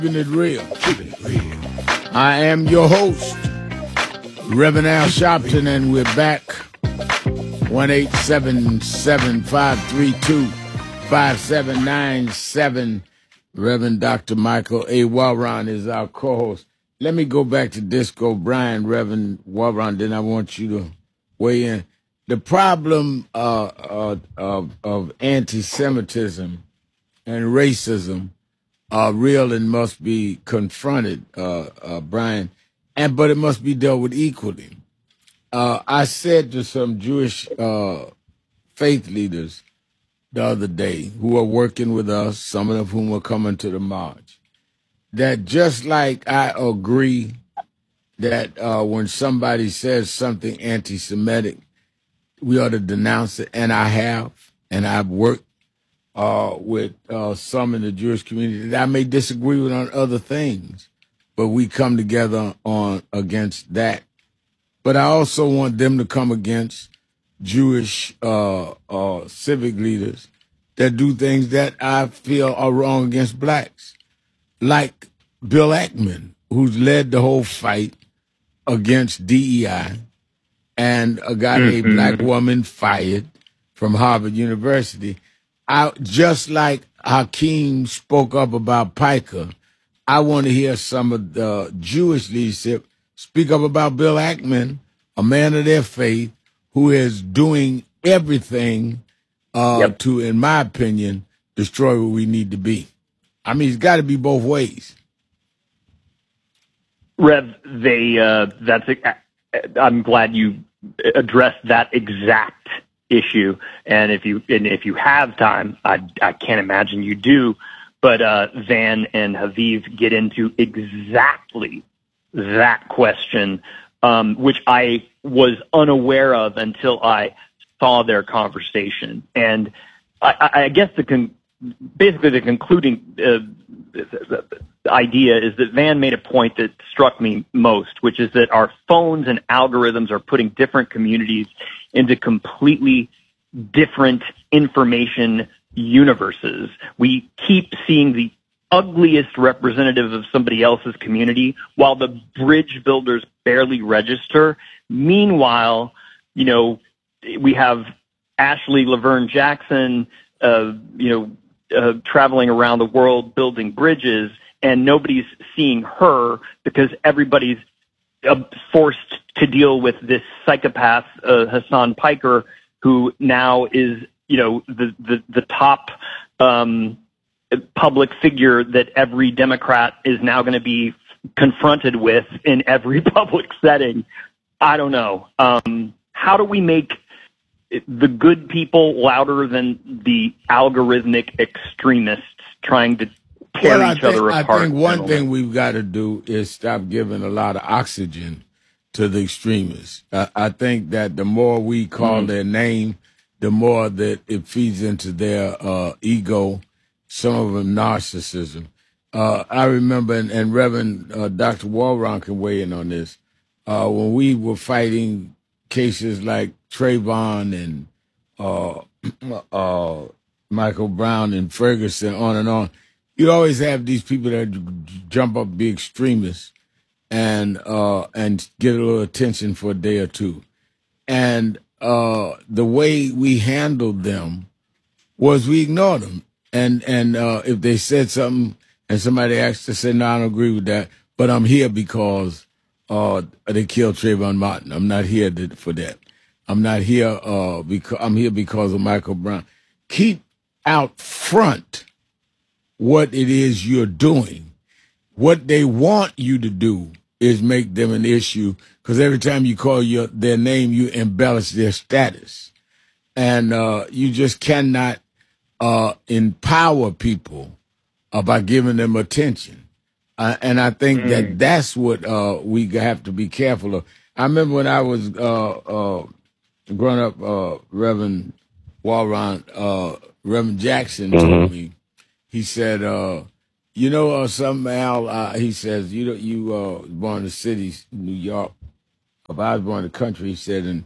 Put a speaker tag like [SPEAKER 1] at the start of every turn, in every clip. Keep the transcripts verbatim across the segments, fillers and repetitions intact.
[SPEAKER 1] Keeping it real. Keeping it real. I am your host, Reverend Al Sharpton, and we're back. one eight seven seven, five three two, five seven nine seven. Reverend Doctor Michael A. Walron is our co-host. Let me go back to Disco Brian, Reverend Walron, then I want you to weigh in. The problem uh, uh, of, of anti-Semitism and racism are real and must be confronted, uh, uh, Brian, and but it must be dealt with equally. Uh, I said to some Jewish uh, faith leaders the other day who are working with us, some of whom are coming to the march, that just like I agree that uh, when somebody says something anti-Semitic, we ought to denounce it, and I have, and I've worked uh, with uh, some in the Jewish community that I may disagree with on other things, but we come together on against that. But I also want them to come against Jewish uh, uh, civic leaders that do things that I feel are wrong against blacks, like Bill Ackman, who's led the whole fight against D E I and got mm-hmm. a black woman fired from Harvard University. I, just like Hakeem spoke up about Piker, I want to hear some of the Jewish leadership speak up about Bill Ackman, a man of their faith, who is doing everything uh, yep. to, in my opinion, destroy what we need to be. I mean, it's got to be both ways.
[SPEAKER 2] Rev, they, uh, that's, I'm glad you addressed that exact issue. And if you, and if you have time, I, I can't imagine you do, but, uh, Van and Haviv get into exactly that question, um, which I was unaware of until I saw their conversation. And I, I guess the, con- basically the concluding, uh, the idea is that Van made a point that struck me most, which is that our phones and algorithms are putting different communities into completely different information universes. We keep seeing the ugliest representative of somebody else's community while the bridge builders barely register. Meanwhile, you know, we have Ashley Laverne Jackson, uh, you know, uh, traveling around the world building bridges, and nobody's seeing her because everybody's uh, forced to deal with this psychopath, uh, Hassan Piker, who now is, you know, the, the, the top, um, public figure that every Democrat is now going to be confronted with in every public setting. I don't know. Um, how do we make the good people louder than the algorithmic extremists trying to tear
[SPEAKER 1] well,
[SPEAKER 2] each
[SPEAKER 1] think,
[SPEAKER 2] other apart?
[SPEAKER 1] I think one thing we've got to do is stop giving a lot of oxygen to the extremists. I, I think that the more we call mm-hmm. their name, the more that it feeds into their uh, ego, some of them narcissism. Uh, I remember, and, and Reverend uh, Doctor Walron can weigh in on this, uh, when we were fighting cases like Trayvon and uh, uh, Michael Brown and Ferguson, on and on, you always have these people that jump up, be extremists, and uh, and get a little attention for a day or two. And uh, the way we handled them was we ignored them. And and uh, if they said something and somebody asked to say, no, I don't agree with that, but I'm here because uh, they killed Trayvon Martin. I'm not here to, for that. I'm not here uh, because I'm here because of Michael Brown. Keep out front what it is you're doing. What they want you to do is make them an issue, because every time you call your their name, you embellish their status. And uh, you just cannot uh, empower people uh, by giving them attention. Uh, and I think mm. that that's what uh, we have to be careful of. I remember when I was uh, uh, growing up, uh, Reverend Walron, uh, Reverend Jackson mm-hmm. told me, he said, uh, you know, uh, something, Al, uh, he says, you know, you uh, born in the city, New York. If I was born in the country, he said, and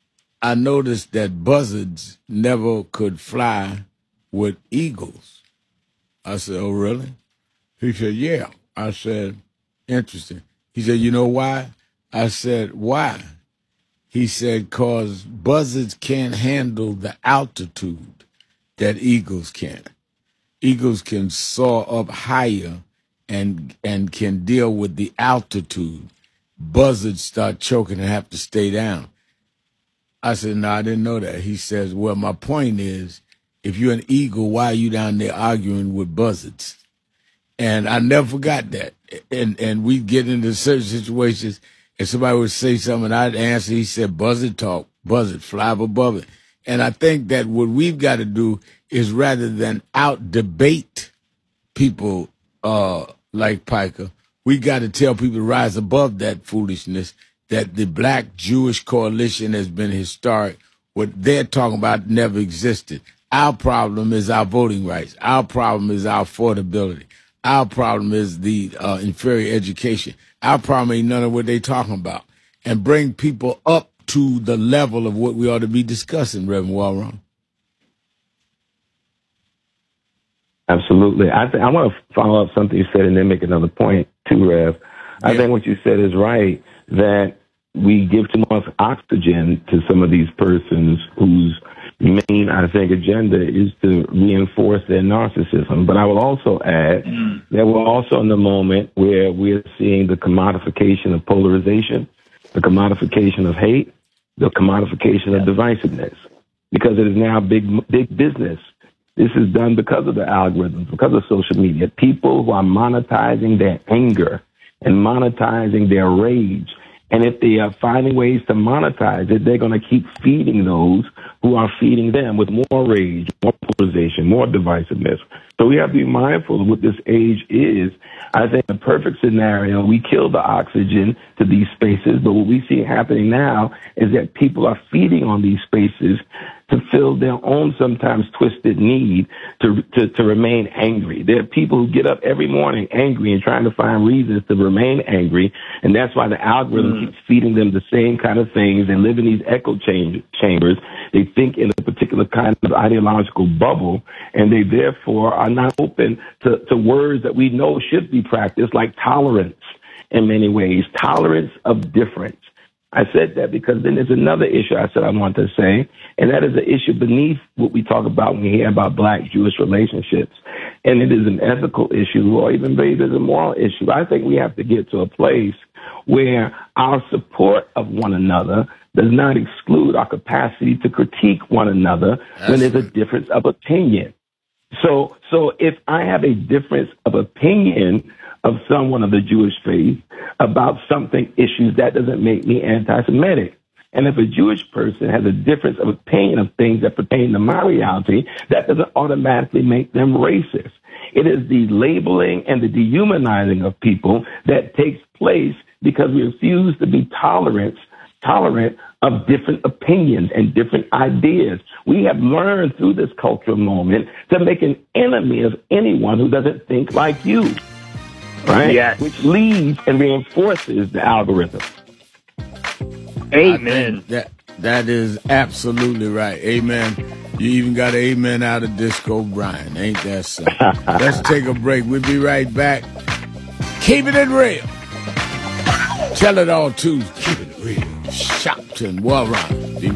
[SPEAKER 1] I noticed that buzzards never could fly with eagles. I said, oh, really? He said, yeah. I said, interesting. He said, you know why? I said, why? He said, cause buzzards can't handle the altitude that eagles can. Eagles can soar up higher and and can deal with the altitude. Buzzards start choking and have to stay down. I said, no, I didn't know that. He says, well, my point is, if you're an eagle, why are you down there arguing with buzzards? And I never forgot that. And and we get into certain situations, and somebody would say something, and I'd answer. He said, buzzard talk, buzzard, fly up above it. And I think that what we've got to do is rather than out-debate people uh, like Piker, we got to tell people to rise above that foolishness, that the Black-Jewish coalition has been historic. What they're talking about never existed. Our problem is our voting rights. Our problem is our affordability. Our problem is the uh, inferior education. Our problem ain't none of what they're talking about. And bring people up to the level of what we ought to be discussing, Reverend Walron.
[SPEAKER 3] Absolutely. I think I want to follow up something you said and then make another point too, Rev. I yeah. think what you said is right, that we give too much oxygen to some of these persons whose main, I think, agenda is to reinforce their narcissism. But I will also add mm. that we're also in the moment where we're seeing the commodification of polarization, the commodification of hate, the commodification of divisiveness, because it is now big, big business. This is done because of the algorithms, because of social media. People who are monetizing their anger and monetizing their rage. And if they are finding ways to monetize it, they're going to keep feeding those who are feeding them with more rage, more polarization, more divisiveness. So we have to be mindful of what this age is. I think the perfect scenario, we kill the oxygen to these spaces, but what we see happening now is that people are feeding on these spaces to fill their own sometimes twisted need to, to, to remain angry. There are people who get up every morning angry and trying to find reasons to remain angry, and that's why the algorithm mm. keeps feeding them the same kind of things and live in these echo cham- chambers. They think in a particular kind of ideological bubble, and they therefore are not open to, to words that we know should be practiced, like tolerance in many ways, tolerance of difference. I said that because then there's another issue I said I want to say, and that is the issue beneath what we talk about when we hear about Black-Jewish relationships. And it is an ethical issue, or even maybe it's a moral issue. I think we have to get to a place where our support of one another does not exclude our capacity to critique one another That's when there's a difference of opinion. So, so if I have a difference of opinion of someone of the Jewish faith about something issues, that doesn't make me anti-Semitic. And if a Jewish person has a difference of opinion of things that pertain to my reality, that doesn't automatically make them racist. It is the labeling and the dehumanizing of people that takes place because we refuse to be tolerant, tolerant of different opinions and different ideas. We have learned through this cultural moment to make an enemy of anyone who doesn't think like you. Right?
[SPEAKER 2] Yes.
[SPEAKER 3] Which leads and reinforces the algorithm.
[SPEAKER 2] Amen.
[SPEAKER 1] That that is absolutely right. Amen. You even got an amen out of Disco Brian. Ain't that so? Let's take a break. We'll be right back. Keep it real. Tell it all too. Keep it real. Shopton Walron.